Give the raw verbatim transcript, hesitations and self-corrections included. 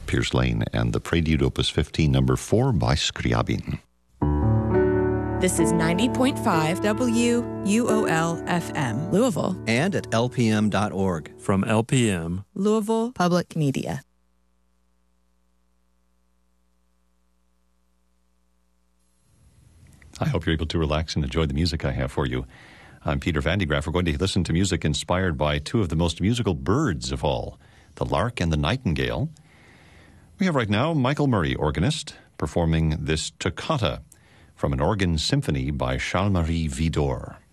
Piers Lane and the Prelude Opus fifteen, number four by Scriabin. This is ninety point five W U O L F M, Louisville. And at L P M dot org. From L P M, Louisville Public Media. I hope you're able to relax and enjoy the music I have for you. I'm Peter Van de Graaff. We're going to listen to music inspired by two of the most musical birds of all, the lark and the nightingale. We have right now Michael Murray, organist, performing this toccata from an organ symphony by Charles-Marie Widor.